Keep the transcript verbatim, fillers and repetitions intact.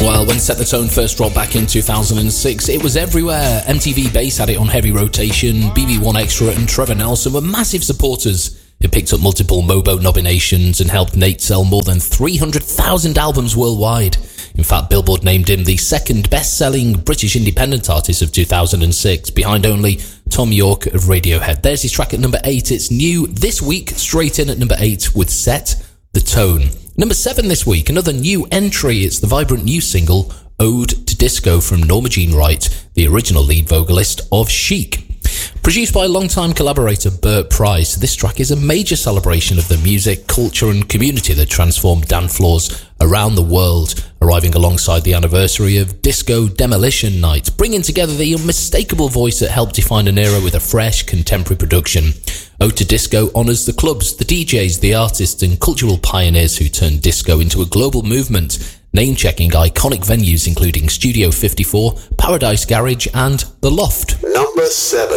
Well, when Set the Tone first dropped back in two thousand six, it was everywhere. M T V Base had it on heavy rotation, B B one Extra and Trevor Nelson were massive supporters. It picked up multiple MOBO nominations and helped Nate sell more than three hundred thousand albums worldwide. In fact, Billboard named him the second best-selling British independent artist of two thousand six, behind only Tom York of Radiohead. There's his track at number eight. It's new this week, straight in at number eight with Set the Tone. Number seven this week, another new entry. It's the vibrant new single, Ode to Disco, from Norma Jean Wright, the original lead vocalist of Chic. Produced by longtime collaborator Bert Price, this track is a major celebration of the music, culture and community that transformed dance floors around the world, arriving alongside the anniversary of Disco Demolition Night, bringing together the unmistakable voice that helped define an era with a fresh, contemporary production. Ode to Disco honours the clubs, the D Js, the artists and cultural pioneers who turned disco into a global movement, name-checking iconic venues including Studio fifty-four, Paradise Garage and The Loft. Number seven.